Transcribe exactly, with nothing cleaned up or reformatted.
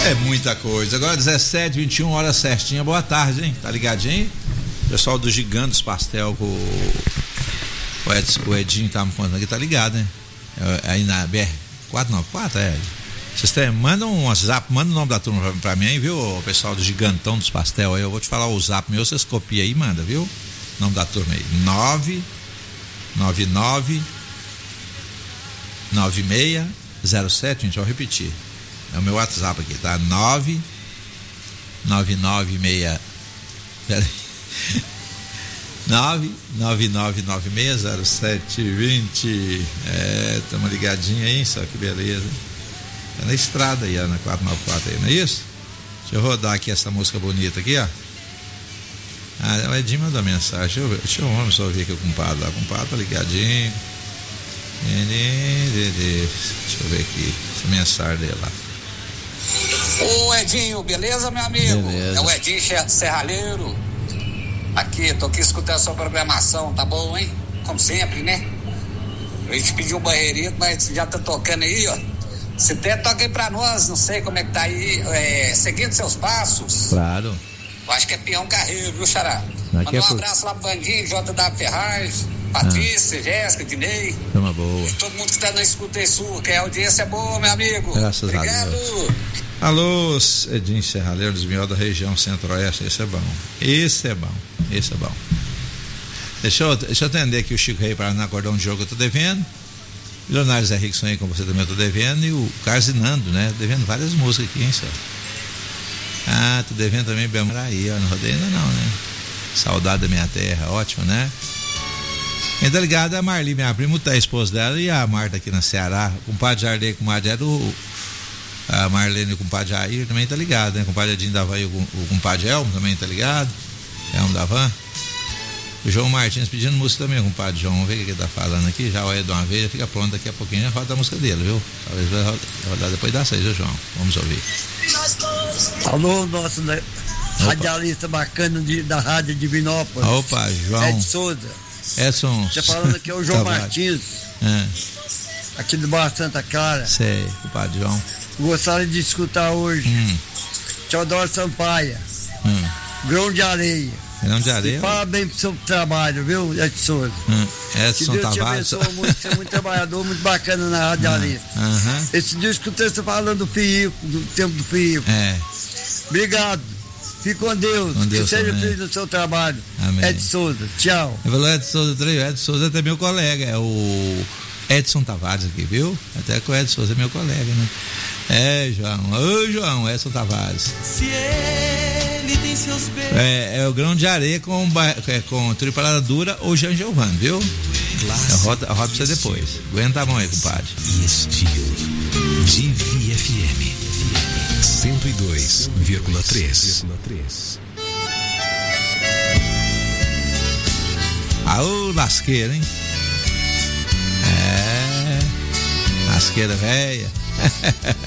É muita coisa. Agora dezessete, vinte e um horas certinha. Boa tarde, hein? Tá ligadinho? Pessoal do Gigantes Pastel, com o, Ed, o Edinho tá me contando aqui, tá ligado, né? Aí na B R quatrocentos e noventa e quatro, é. Vocês têm, mandam um WhatsApp, manda o nome da turma pra, pra mim aí, viu? O pessoal do Gigantão dos Pastel aí, eu vou te falar o zap meu, vocês copiam aí e manda, viu? O nome da turma aí, nove nove nove nove seis zero sete, gente, vou repetir. É o meu WhatsApp aqui, tá? nove nove nove seis nove nove nove nove seis zero sete vinte. É, tamo ligadinho aí, só que beleza. É na estrada aí, ó, na quatrocentos e noventa e quatro aí, não é isso? Deixa eu rodar aqui essa música bonita aqui, ó. Ah, o Edinho mandou mensagem. Deixa eu ver, deixa eu vamos ouvir aqui o compadre lá. O compadre tá ligadinho. Deixa eu ver aqui essa mensagem dele lá. Ô Edinho, beleza, meu amigo? Beleza. É o Edinho Serralheiro. Aqui, tô aqui escutando a sua programação, tá bom, hein? Como sempre, né? A gente pediu um barreirito, mas já tá tocando aí, ó. Você até toca aí pra nós, não sei como é que tá aí, é, seguindo seus passos. Claro. Eu acho que é peão carreiro, viu, Xará? Manda um é por... abraço lá pro Bandinho, J W Ferraz, Patrícia, ah. Jéssica, Dinei. Tamo boa. E todo mundo que tá na escuta aí sua, que a audiência é boa, meu amigo. Graças Obrigado. a Deus. Alô, Edinho Serralheiro dos Miol da região centro-oeste, esse é bom. Esse é bom, esse é bom. Deixa eu, deixa eu atender aqui o Chico Rei para na Cordão de Jogo, eu tô devendo. Leonardo Zé Rickson aí com você também eu tô devendo. E o Carlos Inando, né? Devendo várias músicas aqui, hein, senhor? Ah, tô devendo também Belmaraí, ó, não rodei ainda não, né? Saudade da minha terra, ótimo, né? Quem tá ligado é a Marli, minha prima, tá a esposa dela, e a Marta aqui na Ceará. O compadre Jardei com o compadre o a Marlene com o compadre Jair também tá ligado, né? O compadre Edinho da Van e o, o compadre Elmo também tá ligado. Elmo da Van. O João Martins pedindo música também, o compadre João. Vamos ver o que ele tá falando aqui. Já olha de uma vez, já fica pronto daqui a pouquinho, já roda a música dele, viu? Talvez vai rodar depois das seis, viu, João? Vamos ouvir. Alô, nosso né? radialista bacana de, da Rádio Divinópolis. Opa, João. Ed Souza. Edson. Você falando aqui é o João Tavares. Martins. É. Aqui do Barra Santa Clara. Sei, compadre João. Gostaria de escutar hoje Hum. Teodoro Sampaia, Hum. Grão de Areia. Grão de Areia? E parabéns pro seu trabalho, viu, Ed Souza? Hum. Que Edson Deus te Tavares. abençoe muito, você é muito trabalhador, muito bacana na radialista. Aham. Esse dia eu escutei você falando do perigo, do tempo do perigo. É. Obrigado. Fique com Deus. Com Deus que seja também. feliz no seu trabalho. Amém. Ed Souza, tchau. Eu falei Edson Souza, Edson Souza é até meu colega, é o Edson Tavares aqui, viu? Até que o Edson Souza é meu colega, né? É, João. Ô, João, Edson Tavares. Se ele tem seus beijos. É, é o Grão de Areia com, é, com triparada dura ou Jean Giovanni, viu? Eu rodo, eu rodo pra você depois. Aguenta a mão aí, compadre. E estilo. Divi F M cento e dois vírgula três. Aô, lasqueira, hein? É. Lasqueira velha.